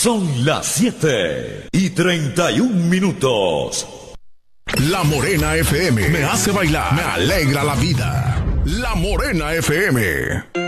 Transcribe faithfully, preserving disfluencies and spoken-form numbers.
Son las siete y treinta y un minutos. La Morena F M me hace bailar, me alegra la vida. La Morena F M.